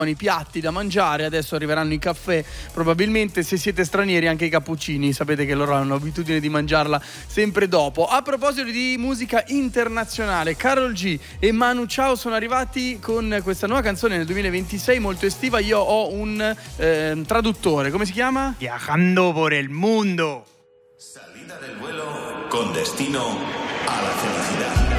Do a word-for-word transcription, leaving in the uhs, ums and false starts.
i piatti da mangiare, adesso arriveranno i caffè, probabilmente se siete stranieri anche i cappuccini, sapete che loro hanno l'abitudine di mangiarla sempre dopo. A proposito di musica internazionale, Karol G e Manu Chao sono arrivati con questa nuova canzone nel duemilaventisei molto estiva. Io ho un eh, traduttore, come si chiama? Viajando por el mundo. Salida del vuelo con destino a la felicidad.